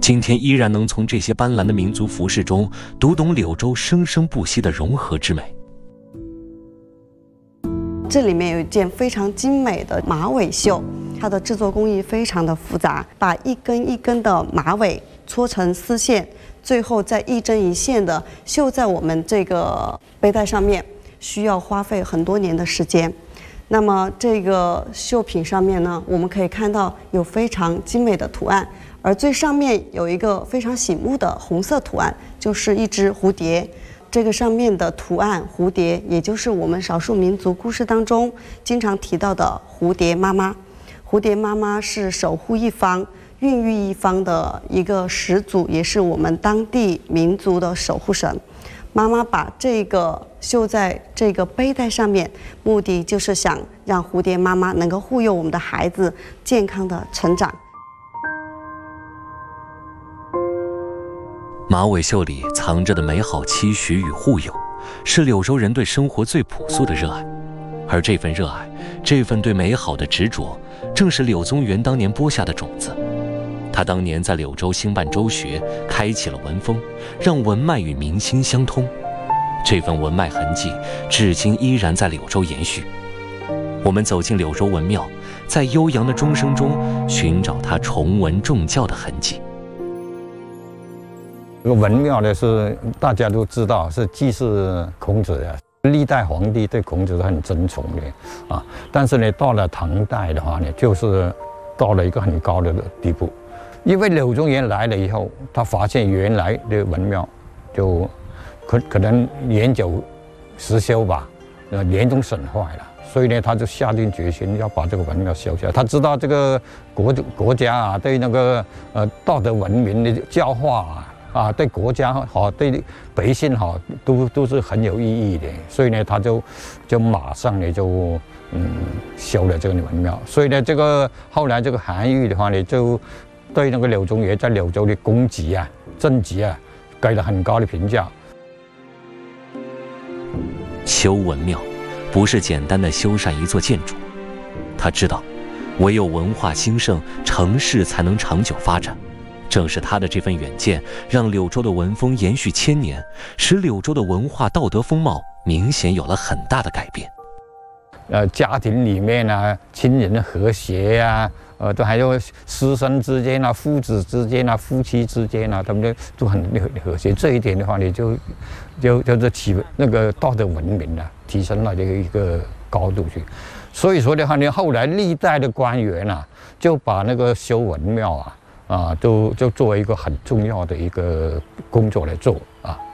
今天依然能从这些斑斓的民族服饰中读懂柳州生生不息的融合之美。 这里面有一件非常精美的马尾绣，它的制作工艺非常的复杂，把一根一根的马尾搓成丝线，最后再一针一线的绣在我们这个背带上面，需要花费很多年的时间。那么这个绣品上面呢，我们可以看到有非常精美的图案，而最上面有一个非常醒目的红色图案，就是一只蝴蝶。这个上面的图案蝴蝶，也就是我们少数民族故事当中经常提到的蝴蝶妈妈。蝴蝶妈妈是守护一方、孕育一方的一个始祖，也是我们当地民族的守护神。妈妈把这个绣在这个背带上面，目的就是想让蝴蝶妈妈能够护佑我们的孩子健康的成长。 马尾绣里藏着的美好期许与护佑，是柳州人对生活最朴素的热爱。而这份热爱，这份对美好的执着，正是柳宗元当年播下的种子。他当年在柳州兴办州学，开启了文风，让文脉与民心相通。这份文脉痕迹，至今依然在柳州延续。我们走进柳州文庙，在悠扬的钟声中寻找它崇文重教的痕迹。 这个文庙呢，是大家都知道是祭祀孔子的，历代皇帝对孔子是很尊崇的啊。但是呢，到了唐代的话呢，就是到了一个很高的地步，因为柳宗元来了以后，他发现原来的文庙就可能年久失修吧，严重损坏了。所以呢，他就下定决心要把这个文庙修起来。他知道这个国家啊，对那个道德文明的教化啊，对国家好，对百姓好，都是很有意义的。所以呢，他就马上呢就修了这个文庙。所以呢，这个后来这个韩愈的话呢，就对那个柳宗元在柳州的功绩啊、政绩啊，给了很高的评价。 修文庙不是简单的修缮一座建筑，他知道，唯有文化兴盛，城市才能长久发展。正是他的这份远见，让柳州的文风延续千年，使柳州的文化道德风貌明显有了很大的改变。 家庭里面啊，亲人的和谐啊，都还有师生之间啊、父子之间啊、夫妻之间啊，他们都很和谐。这一点的话呢，就是起那个道德文明啊，提升了这个一个高度去。所以说的话呢，后来历代的官员啊，就把那个修文庙就作为一个很重要的一个工作来做啊。